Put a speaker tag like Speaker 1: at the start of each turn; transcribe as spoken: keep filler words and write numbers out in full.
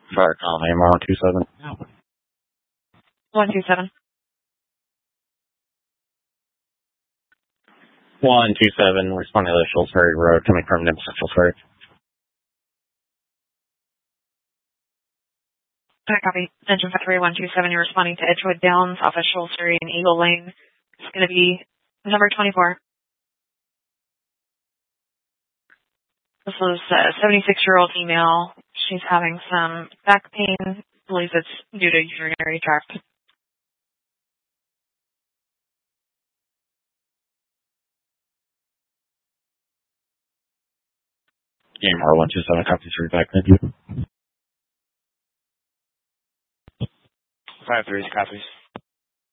Speaker 1: Fire call, A M R one two seven.
Speaker 2: one two seven.
Speaker 1: one two seven, responding to the Schultz Ferry Road, coming from Nimbus Schultz Ferry.
Speaker 2: I copy. Engine five three one two seven, you're responding to Edgewood Downs off of Schultz Ferry and Eagle Lane. It's going to be number twenty-four. This is a seventy-six-year-old female. She's having some back pain. I believe it's due to urinary tract.
Speaker 1: A M R one two seven, copy three back, thank you.
Speaker 3: five three copies.